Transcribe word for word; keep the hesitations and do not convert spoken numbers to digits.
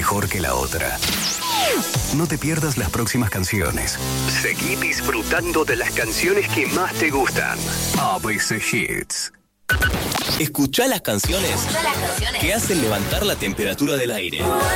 mejor que la otra. No te pierdas las próximas canciones. Seguí disfrutando de las canciones que más te gustan. A B C Hits. Escuchá las canciones que hacen levantar la temperatura del aire.